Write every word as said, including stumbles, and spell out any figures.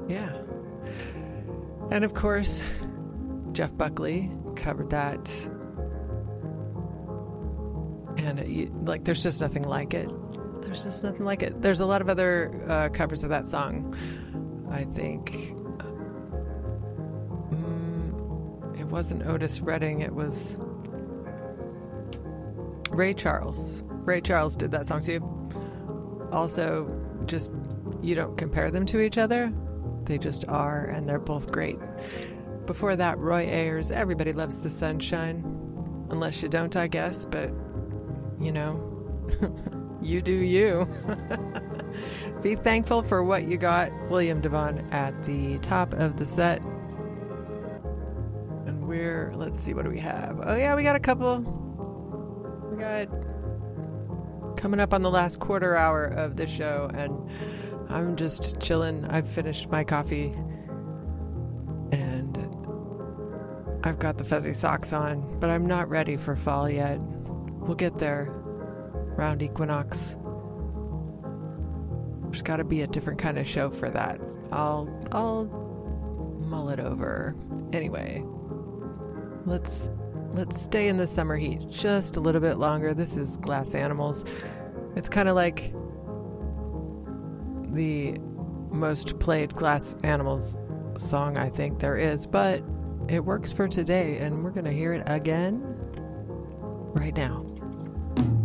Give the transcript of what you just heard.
Yeah. And of course, Jeff Buckley covered that. And it, like, there's just nothing like it. There's just nothing like it. There's a lot of other uh, covers of that song. I think um, it wasn't Otis Redding. It was Ray Charles. Ray Charles did that song too. Also, just, you don't compare them to each other. They just are, and they're both great. Before that, Roy Ayers, Everybody Loves the Sunshine. Unless you don't, I guess, but, you know, you do you. Be thankful for what you got. William Devon at the top of the set. And we're, let's see, what do we have? Oh yeah, we got a couple. We got coming up on the last quarter hour of the show, and I'm just chilling. I've finished my coffee and I've got the fuzzy socks on, but I'm not ready for fall yet. We'll get there around equinox. There's got to be a different kind of show for that. I'll I'll mull it over. Anyway, let's let's stay in the summer heat just a little bit longer. This is Glass Animals. It's kind of like the most played Glass Animals song I think there is, but it works for today, and we're going to hear it again right now.